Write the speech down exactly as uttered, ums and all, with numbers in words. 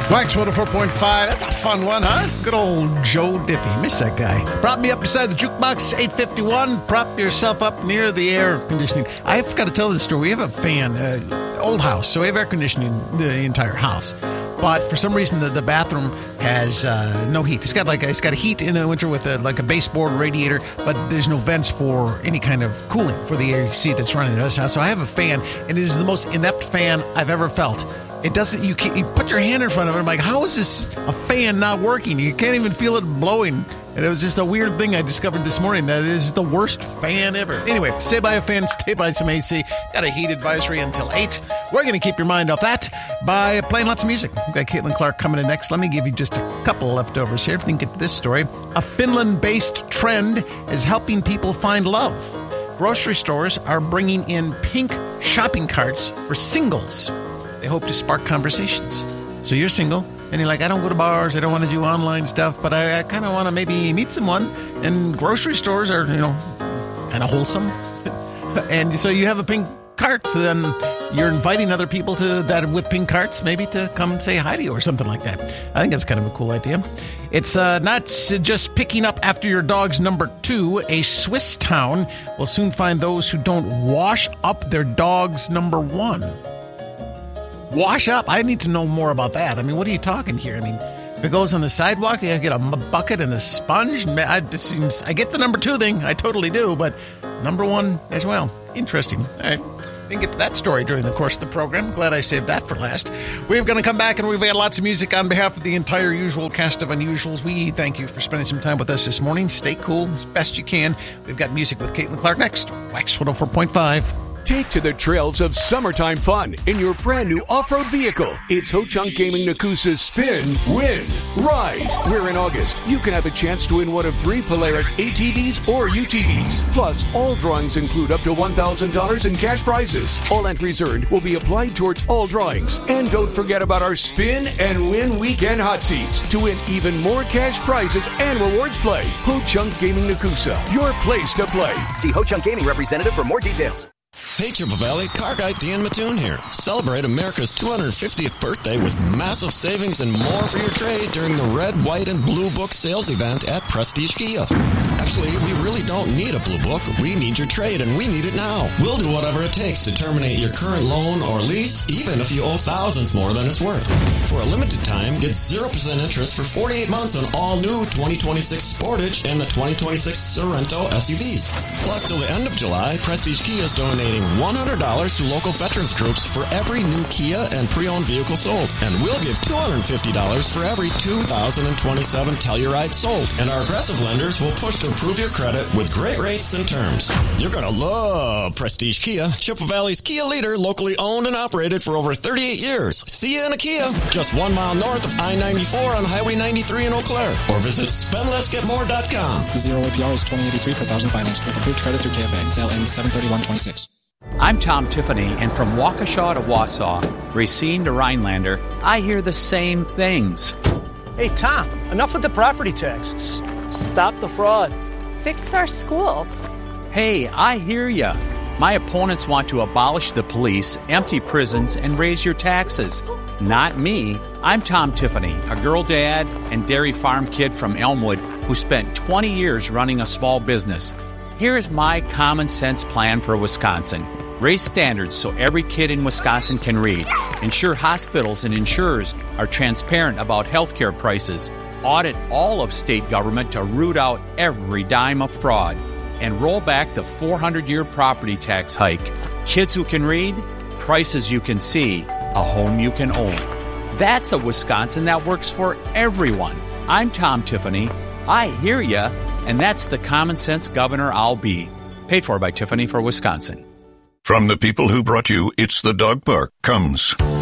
Wax one oh four point five. That's a fun one, huh? Good old Joe Diffie. Miss that guy. Prop me up beside the jukebox, eight fifty-one. Prop yourself up near the air conditioning. I've got to tell this story. We have a fan, uh, old house, so we have air conditioning the entire house. But for some reason, the, the bathroom has uh, no heat. It's got like a, it's got a heat in the winter with a, like a baseboard radiator, but there's no vents for any kind of cooling for the A C that's running in this house. So I have a fan, and it is the most inept fan I've ever felt. It doesn't. You can't. You put your hand in front of it. I'm like, how is this a fan not working? You can't even feel it blowing. And it was just a weird thing I discovered this morning that it is the worst fan ever. Anyway, stay by a fan, stay by some A C. Got a heat advisory until eight. We're going to keep your mind off that by playing lots of music. We've got Caitlin Clark coming in next. Let me give you just a couple leftovers here if we can get to this story. A Finland-based trend is helping people find love. Grocery stores are bringing in pink shopping carts for singles. They hope to spark conversations. So you're single, and you're like, I don't go to bars, I don't want to do online stuff, but I, I kind of want to maybe meet someone. And grocery stores are, you know, kind of wholesome. And so you have a pink cart, so then you're inviting other people to that with pink carts, maybe to come say hi to you or something like that. I think that's kind of a cool idea. It's uh, not just picking up after your dog's number two. A Swiss town will soon find those who don't wash up their dog's number one. Wash up? I need to know more about that. I mean, what are you talking here? I mean, if it goes on the sidewalk, you get a bucket and a sponge. I, this seems, I get the number two thing. I totally do. But number one as well. Interesting. All right. Didn't get to that story during the course of the program. Glad I saved that for last. We're going to come back and we've got lots of music on behalf of the entire usual cast of Unusuals. We thank you for spending some time with us this morning. Stay cool as best you can. We've got music with Caitlin Clark next. Wax one oh four point five. Take to the trails of summertime fun in your brand new off-road vehicle. It's Ho-Chunk Gaming Nakusa's Spin, Win, Ride. Where in August, you can have a chance to win one of three Polaris A T Vs or U T Vs. Plus, all drawings include up to one thousand dollars in cash prizes. All entries earned will be applied towards all drawings. And don't forget about our Spin and Win Weekend Hot Seats to win even more cash prizes and rewards play. Ho-Chunk Gaming Nakusa, your place to play. See Ho-Chunk Gaming representative for more details. Hey, Triple Valley, car guy Dan Mattoon here. Celebrate America's two hundred fiftieth birthday with massive savings and more for your trade during the Red, White, and Blue Book sales event at Prestige Kia. Actually, we really don't need a Blue Book. We need your trade, and we need it now. We'll do whatever it takes to terminate your current loan or lease, even if you owe thousands more than it's worth. For a limited time, get zero percent interest for forty-eight months on all new twenty twenty-six Sportage and the twenty twenty-six Sorento S U Vs. Plus, till the end of July, Prestige Kia is donating one hundred dollars to local veterans groups for every new Kia and pre-owned vehicle sold. And we'll give two hundred fifty dollars for every two thousand twenty-seven Telluride sold. And our aggressive lenders will push to improve your credit with great rates and terms. You're going to love Prestige Kia, Chippewa Valley's Kia leader, locally owned and operated for over thirty-eight years. See you in a Kia, just one mile north of I ninety-four on Highway ninety-three in Eau Claire. Or visit spend less get more dot com. Zero A P R is twenty eighty-three per thousand financed with approved credit through K F A. Sale ends seven thirty-one twenty-six. I'm Tom Tiffany, and from Waukesha to Wausau, Racine to Rhinelander, I hear the same things. Hey, Tom, enough with the property taxes. Stop the fraud. Fix our schools. Hey, I hear ya. My opponents want to abolish the police, empty prisons, and raise your taxes. Not me. I'm Tom Tiffany, a girl dad and dairy farm kid from Elmwood who spent twenty years running a small business. Here's my common sense plan for Wisconsin. Raise standards so every kid in Wisconsin can read. Ensure hospitals and insurers are transparent about healthcare prices. Audit all of state government to root out every dime of fraud. And roll back the four hundred year property tax hike. Kids who can read, prices you can see, a home you can own. That's a Wisconsin that works for everyone. I'm Tom Tiffany. I hear ya, and that's the common sense governor I'll be. Paid for by Tiffany for Wisconsin. From the people who brought you It's the Dog Park comes